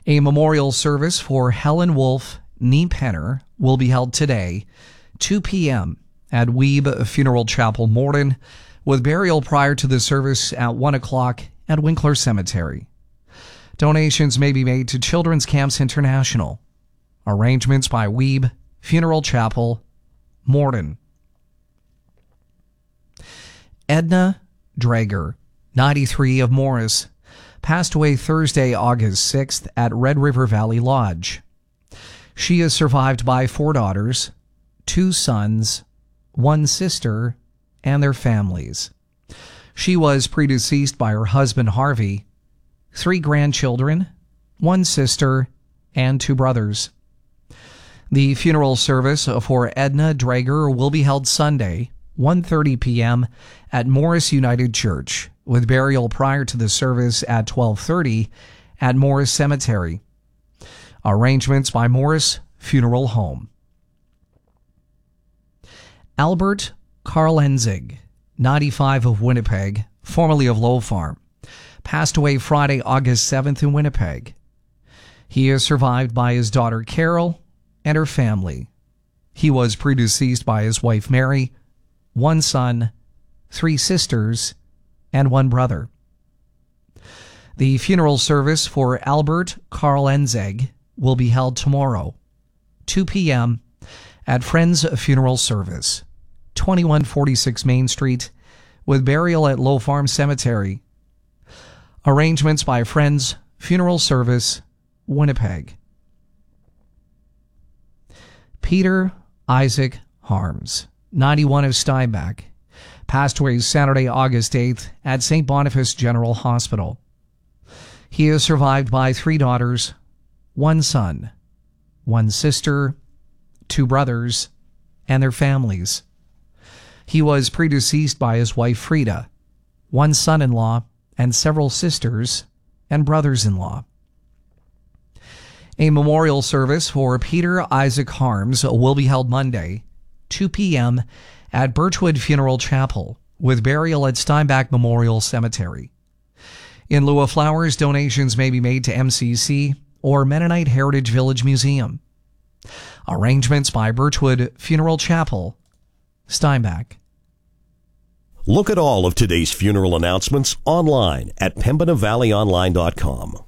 A memorial service for Helen Wolf Niepenner will be held today, 2 p.m. at Weeb Funeral Chapel, Morden, with burial prior to the service at 1 o'clock at Winkler Cemetery. Donations may be made to Children's Camps International. Arrangements by Weeb Funeral Chapel, Morden. Edna Drager, 93, of Morris, passed away Thursday, August 6th at Red River Valley Lodge. She is survived by 4 daughters, 2 sons, 1 sister, and their families. She was predeceased by her husband Harvey, 3 grandchildren, 1 sister, and 2 brothers. The funeral service for Edna Drager will be held Sunday, 1:30 p.m. at Morris United Church, with burial prior to the service at 12:30 at Morris Cemetery. Arrangements by Morris Funeral Home. Albert Karlenzig, 95, of Winnipeg, formerly of Low Farm, passed away Friday, August 7th in Winnipeg. He is survived by his daughter Carol and her family. He was predeceased by his wife Mary, 1 son, 3 sisters, and 1 brother. The funeral service for Albert Karlenzig will be held tomorrow, 2 p.m. at Friends Funeral Service, 2146 Main Street, with burial at Low Farm Cemetery. Arrangements by Friends Funeral Service, Winnipeg. Peter Isaac Harms, 91, of Steinbach, passed away Saturday, August 8th at St. Boniface General Hospital. He is survived by 3 daughters, 1 son, 1 sister, 2 brothers, and their families. He was predeceased by his wife Frida, 1 son-in-law, and several sisters and brothers-in-law. A memorial service for Peter Isaac Harms will be held Monday, 2 p.m. at Birchwood Funeral Chapel, with burial at Steinbach Memorial Cemetery. In lieu of flowers, donations may be made to MCC or Mennonite Heritage Village Museum. Arrangements by Birchwood Funeral Chapel, Steinbach. Look at all of today's funeral announcements online at PembinaValleyOnline.com.